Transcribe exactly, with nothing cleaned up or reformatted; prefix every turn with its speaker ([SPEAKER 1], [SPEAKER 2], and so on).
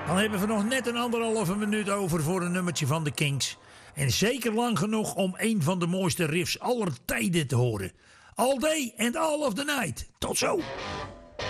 [SPEAKER 1] Dan hebben we nog net een anderhalve minuut over voor een nummertje van de Kinks. En zeker lang genoeg om een van de mooiste riffs aller tijden te horen. All Day and All of the Night. Tot zo!